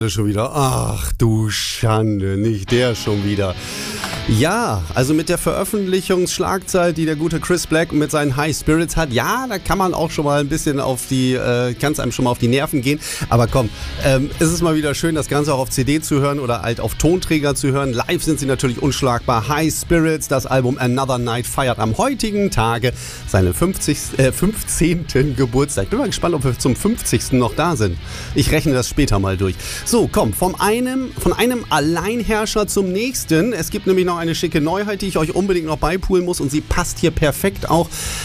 Schon wieder. Ach du Schande, nicht der schon wieder. Ja, also mit der Veröffentlichungsschlagzeit, die der gute Chris Black mit seinen High Spirits hat, ja, da kann man auch schon mal ein bisschen kann es einem schon mal auf die Nerven gehen. Aber komm, es ist mal wieder schön, das Ganze auch auf CD zu hören oder halt auf Tonträger zu hören. Live sind sie natürlich unschlagbar. High Spirits, das Album Another Night feiert am heutigen Tage seinen 15. Geburtstag. Ich bin mal gespannt, ob wir zum 50. noch da sind. Ich rechne das später mal durch. So, komm, von einem Alleinherrscher zum nächsten. Es gibt nämlich noch eine schicke Neuheit, die ich euch unbedingt noch beipulen muss und sie passt hier perfekt auch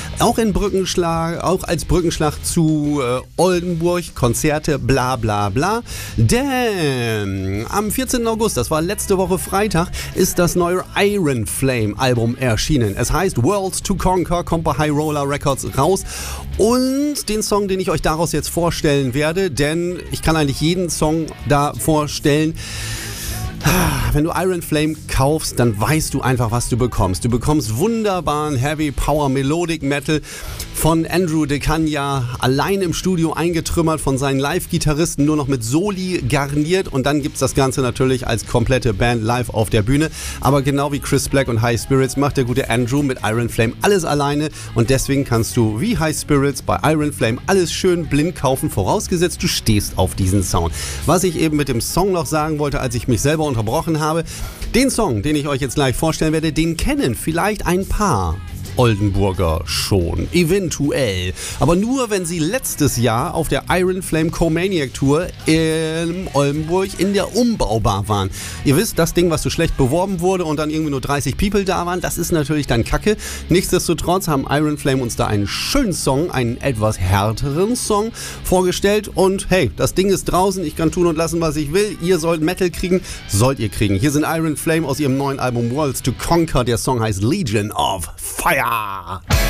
als Brückenschlag zu Oldenburg, Konzerte, bla bla bla. Denn am 14. August, das war letzte Woche Freitag, ist das neue Iron Flame Album erschienen. Es heißt Worlds to Conquer, kommt bei High Roller Records raus. Und den Song, den ich euch daraus jetzt vorstellen werde, denn ich kann eigentlich jeden Song da vorstellen. Wenn du Iron Flame kaufst, dann weißt du einfach, was du bekommst. Du bekommst wunderbaren Heavy Power Melodic Metal von Andrew DeCagna, allein im Studio eingetrümmert, von seinen Live-Gitarristen nur noch mit Soli garniert und dann gibt's das Ganze natürlich als komplette Band live auf der Bühne. Aber genau wie Chris Black und High Spirits macht der gute Andrew mit Iron Flame alles alleine und deswegen kannst du wie High Spirits bei Iron Flame alles schön blind kaufen, vorausgesetzt du stehst auf diesen Sound. Was ich eben mit dem Song noch sagen wollte, als ich mich selber unterbrochen habe, den Song, den ich euch jetzt gleich vorstellen werde, den kennen vielleicht ein paar Oldenburger schon, eventuell. Aber nur, wenn sie letztes Jahr auf der Iron Flame Co-Maniac Tour in Oldenburg in der Umbaubar waren. Ihr wisst, das Ding, was so schlecht beworben wurde und dann irgendwie nur 30 People da waren, das ist natürlich dann Kacke. Nichtsdestotrotz haben Iron Flame uns da einen schönen Song, einen etwas härteren Song vorgestellt und hey, das Ding ist draußen, ich kann tun und lassen, was ich will. Ihr sollt Metal kriegen, sollt ihr kriegen. Hier sind Iron Flame aus ihrem neuen Album Worlds to Conquer. Der Song heißt Legion of Fire.